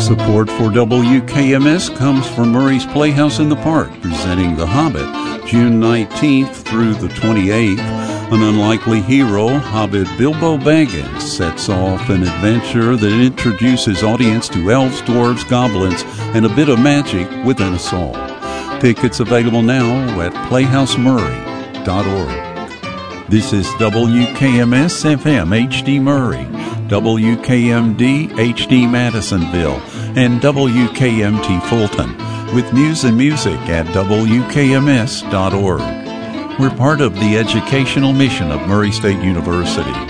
Support for WKMS comes from Murray's Playhouse in the Park, presenting The Hobbit, June 19th through the 28th. An unlikely hero, Hobbit Bilbo Baggins, sets off an adventure that introduces audience to elves, dwarves, goblins, and a bit of magic within us all. Tickets available now at playhousemurray.org. This is WKMS FM HD Murray, WKMD HD Madisonville, and WKMT Fulton, with news and music at WKMS.org. We're part of the educational mission of Murray State University.